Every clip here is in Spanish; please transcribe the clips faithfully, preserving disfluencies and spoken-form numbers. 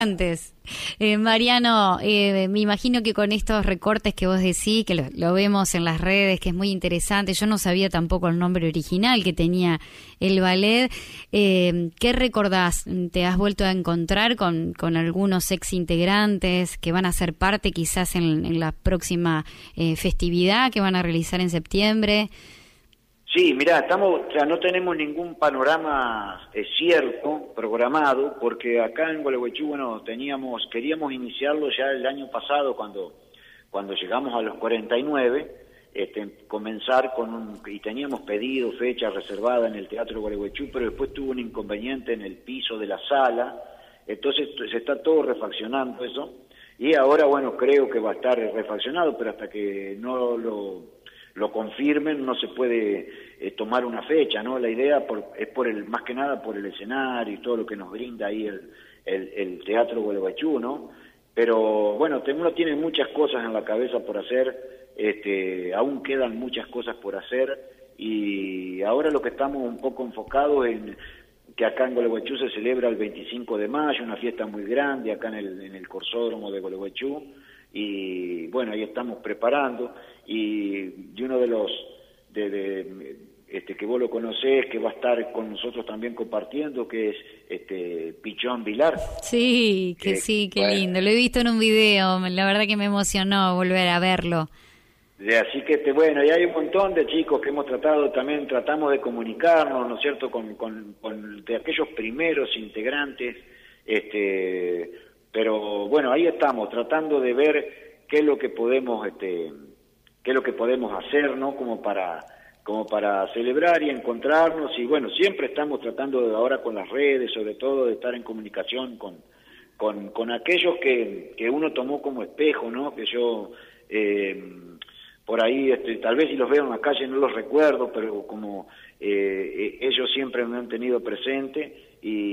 Antes, eh, Mariano, eh, me imagino que con estos recortes que vos decís, que lo, lo vemos en las redes, que es muy interesante, yo no sabía tampoco el nombre original que tenía el ballet, eh, ¿qué recordás? ¿Te has vuelto a encontrar con, con algunos ex integrantes que van a ser parte quizás en, en la próxima eh, festividad que van a realizar en septiembre? Sí, mirá, estamos, o sea, no tenemos ningún panorama eh, cierto, programado, porque acá en Gualeguaychú, bueno, teníamos, queríamos iniciarlo ya el año pasado, cuando, cuando llegamos a los cuarenta y nueve, este, comenzar con un, y teníamos pedido, fecha reservada en el Teatro Gualeguaychú, pero después tuvo un inconveniente en el piso de la sala, entonces se está todo refaccionando eso, y ahora, bueno, creo que va a estar refaccionado, pero hasta que no lo... lo confirmen, no se puede eh, tomar una fecha, ¿no? La idea por, es por el, más que nada por el escenario y todo lo que nos brinda ahí el, el, el Teatro Gualeguaychú, ¿no? Pero bueno, uno tiene muchas cosas en la cabeza por hacer, este, aún quedan muchas cosas por hacer, y ahora lo que estamos un poco enfocados en que acá en Gualeguaychú se celebra el veinticinco de mayo, una fiesta muy grande acá en el, en el Corsódromo de Gualeguaychú, y bueno, ahí estamos preparando, y, y uno de los de, de este que vos lo conocés, que va a estar con nosotros también compartiendo, que es este Pichón Vilar. Sí, que, que sí, qué bueno, lindo, lo he visto en un video, la verdad que me emocionó volver a verlo. Así que este, bueno, y hay un montón de chicos que hemos tratado, también tratamos de comunicarnos, ¿no es cierto?, con, con, con de aquellos primeros integrantes, este pero bueno, ahí estamos, tratando de ver qué es lo que podemos, este, qué es lo que podemos hacer, ¿no? Como para, como para celebrar y encontrarnos, y bueno, siempre estamos tratando de ahora con las redes, sobre todo, de estar en comunicación con, con, con aquellos que, que uno tomó como espejo, ¿no? Que yo, eh, por ahí, este, tal vez si los veo en la calle no los recuerdo, pero como eh, ellos siempre me han tenido presente,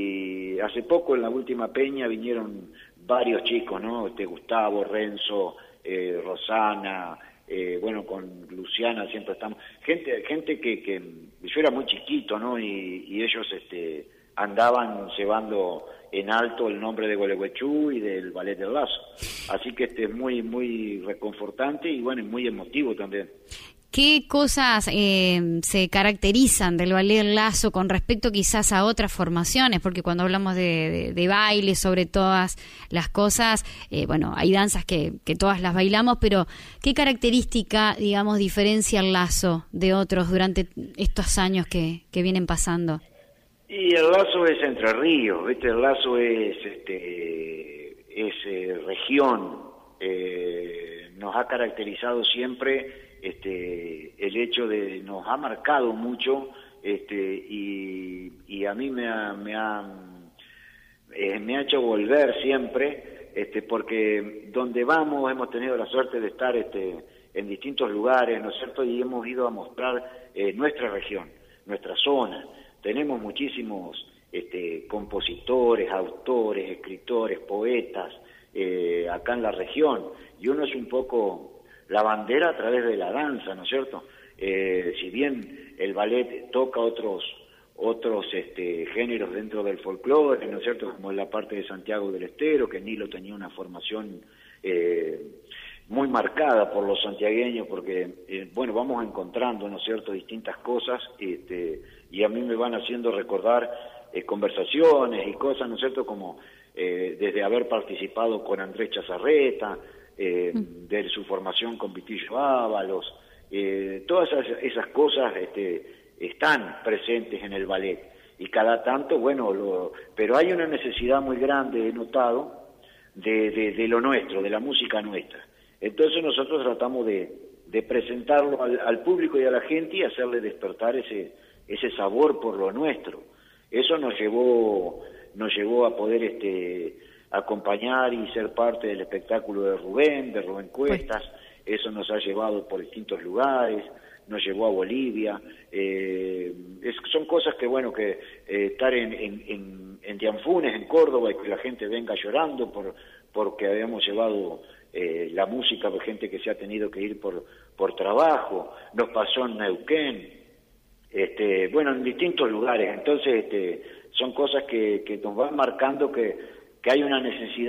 y hace poco en la última peña vinieron varios chicos, ¿no? Este, Gustavo, Renzo, eh, Rosana, eh, bueno, con Luciana siempre estamos, gente gente que, que yo era muy chiquito, ¿no? Y, y ellos este, andaban llevando en alto el nombre de Gualeguaychú y del Ballet del Lazo, así que este es muy, muy reconfortante y bueno, muy emotivo también. ¿Qué cosas eh, se caracterizan del Ballet Lazo con respecto quizás a otras formaciones? Porque cuando hablamos de, de, de baile, sobre todas las cosas, eh, bueno, hay danzas que, que todas las bailamos, pero ¿qué característica, digamos, diferencia el Lazo de otros durante estos años que, que vienen pasando? Y el Lazo es Entre Ríos, ¿viste? El Lazo es, este, es eh, región, eh, nos ha caracterizado siempre... Este, el hecho de nos ha marcado mucho, este, y, y a mí me ha, me ha, eh, me ha hecho volver siempre, este, porque donde vamos hemos tenido la suerte de estar este, en distintos lugares, ¿no es cierto? Y hemos ido a mostrar eh, nuestra región, nuestra zona. Tenemos muchísimos este, compositores, autores, escritores, poetas eh, acá en la región, y uno es un poco la bandera a través de la danza, ¿no es cierto? Eh, si bien el ballet toca otros otros este, géneros dentro del folclore, ¿no es cierto? Como en la parte de Santiago del Estero, que Nilo tenía una formación eh, muy marcada por los santiagueños, porque, eh, bueno, vamos encontrando, ¿no es cierto?, distintas cosas, este, y a mí me van haciendo recordar eh, conversaciones y cosas, ¿no es cierto?, como eh, desde haber participado con Andrés Chazarreta, Eh, de su formación con Vitillo Ábalos, eh, todas esas, esas cosas este, están presentes en el ballet, y cada tanto, bueno, lo, pero hay una necesidad muy grande, he notado, de, de, de lo nuestro, de la música nuestra. Entonces nosotros tratamos de, de presentarlo al, al público y a la gente y hacerle despertar ese, ese sabor por lo nuestro. Eso nos llevó, nos llevó a poder este acompañar y ser parte del espectáculo de Rubén, de Rubén Cuestas. Eso nos ha llevado por distintos lugares, nos llevó a Bolivia, eh, es, son cosas que, bueno, que eh, estar en, en, en, en Dianfunes, en Córdoba, y que la gente venga llorando por porque habíamos llevado eh, la música de gente que se ha tenido que ir por, por trabajo, nos pasó en Neuquén, este, bueno, en distintos lugares. Entonces este, son cosas que, que nos van marcando que que hay una necesidad